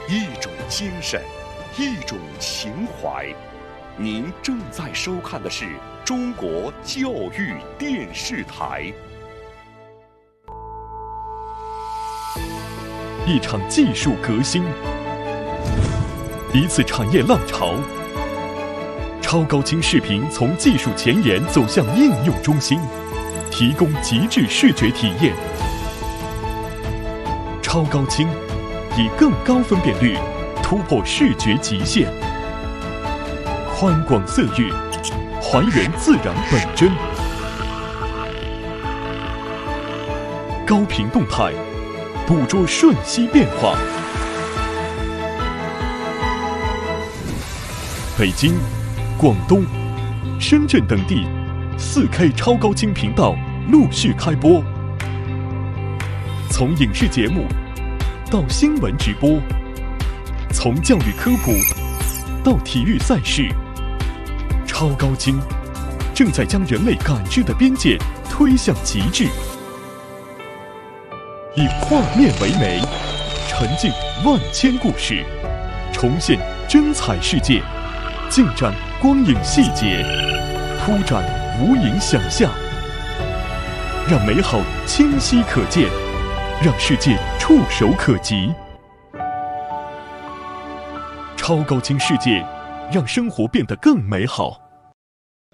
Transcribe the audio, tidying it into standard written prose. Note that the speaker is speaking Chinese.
一种精神，一种情怀。您正在收看的是中国教育电视台。 一场技术革新，一次产业浪潮。超高清视频从技术前沿走向应用中心，提供极致视觉体验。超高清以更高分辨率突破视觉极限，宽广色域还原自然本真，高频动态捕捉瞬息变化。北京、广东、深圳等地4K 超高清频道陆续开播，从影视节目到新闻直播，从教育科普到体育赛事，超高清正在将人类感知的边界推向极致。以画面为媒，沉浸万千故事，重现真彩世界，尽展光影细节，铺展无垠想象，让美好清晰可见，让世界触手可及。超高清世界，让生活变得更美好。